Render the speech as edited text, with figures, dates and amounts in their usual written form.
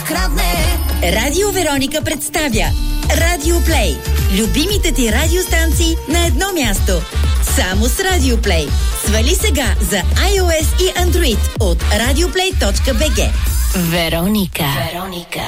открадне. Радио Вероника представя Радио Плей. Любимите ти радиостанции на едно място. Само с Радио Плей. Свали сега за iOS и Android от radioplay.bg. Вероника.